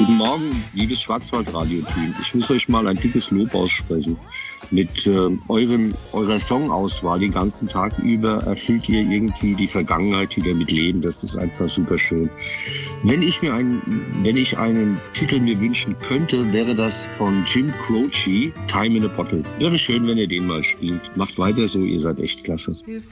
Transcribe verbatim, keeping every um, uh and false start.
Guten Morgen, liebes Schwarzwaldradio-Team. Ich muss euch mal ein dickes Lob aussprechen. Mit äh, euren, eurer Songauswahl den ganzen Tag über erfüllt ihr irgendwie die Vergangenheit wieder mit Leben. Das ist einfach super schön. Wenn ich mir einen, wenn ich einen Titel mir wünschen könnte, wäre das von Jim Croce, Time in a Bottle. Wäre schön, wenn ihr den mal spielt. Macht weiter so, ihr seid echt klasse.